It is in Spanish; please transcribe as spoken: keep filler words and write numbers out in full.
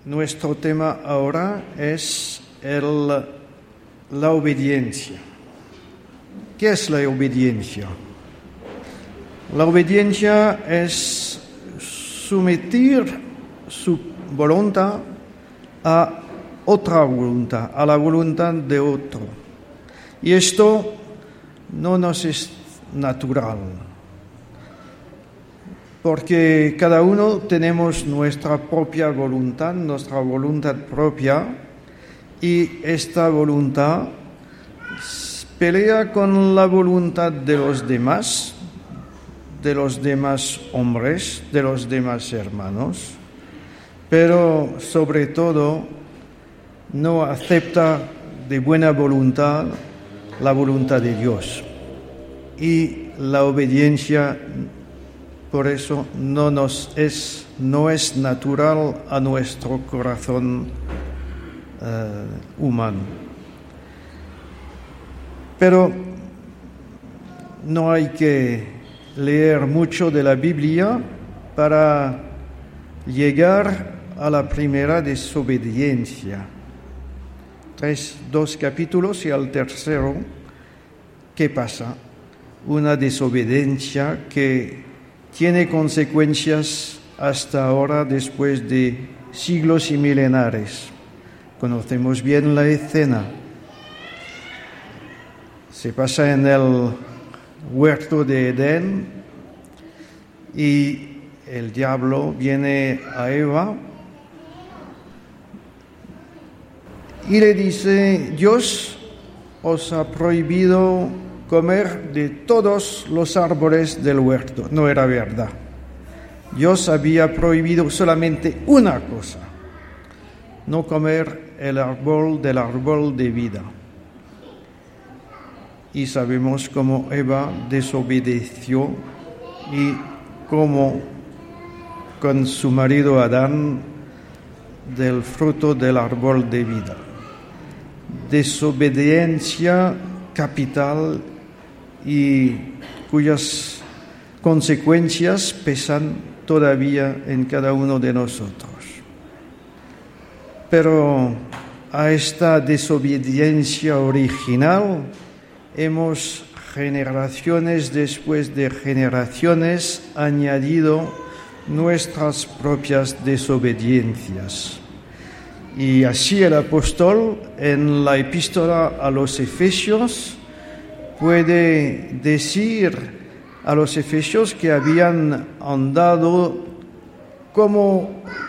nuestro tema ahora es el, la obediencia. ¿Qué es la obediencia? La obediencia es someter su voluntad a otra voluntad, a la voluntad de otro. Y esto no nos es natural, porque cada uno tenemos nuestra propia voluntad, nuestra voluntad propia, y esta voluntad pelea con la voluntad de los demás, de los demás hombres, de los demás hermanos, pero sobre todo no acepta de buena voluntad la voluntad de Dios. Y la obediencia, por eso, no nos es, no es natural a nuestro corazón uh, humano. Pero no hay que leer mucho de la Biblia para llegar a la primera desobediencia. Tres, dos capítulos y al tercero, ¿qué pasa? Una desobediencia que tiene consecuencias hasta ahora después de siglos y milenares. Conocemos bien la escena. Se pasa en el huerto de Edén y el diablo viene a Eva y le dice: Dios os ha prohibido comer de todos los árboles del huerto. No era verdad. Dios había prohibido solamente una cosa: no comer el árbol del árbol de vida. Y sabemos cómo Eva desobedeció y cómo con su marido Adán del fruto del árbol de vida. Desobediencia capital y cuyas consecuencias pesan todavía en cada uno de nosotros. Pero a esta desobediencia original hemos, generaciones después de generaciones, añadido nuestras propias desobediencias. Y así el apóstol, en la epístola a los Efesios, puede decir a los efesios que habían andado como